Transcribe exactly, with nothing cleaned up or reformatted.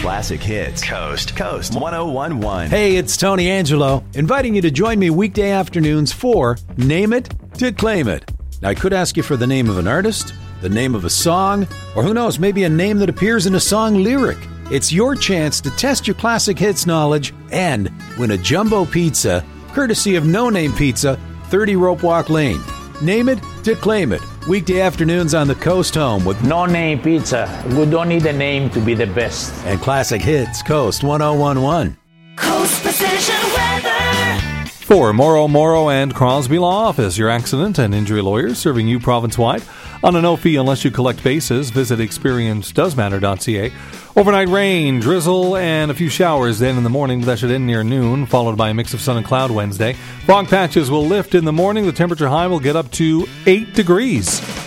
Classic hits. Coast. Coast one oh one one. Hey, it's Tony Angelo, inviting you to join me weekday afternoons for Name It to Claim It. Now, I could ask you for the name of an artist, the name of a song, or who knows, maybe a name that appears in a song lyric. It's your chance to test your classic hits knowledge and win a jumbo pizza, courtesy of No Name Pizza, thirty Rope Walk Lane. Name it to claim it. Weekday afternoons on the Coast Home with No Name Pizza. We don't need a name to be the best. And classic hits, Coast one oh one one. Coast Precision Weather. For Morrow, Morrow and Crosby Law Office, your accident and injury lawyers serving you province-wide on a no fee unless you collect bases. Visit experience does matter dot c a. Overnight rain, drizzle, and a few showers then in the morning. That should end near noon, followed by a mix of sun and cloud Wednesday. Fog patches will lift in the morning. The temperature high will get up to eight degrees.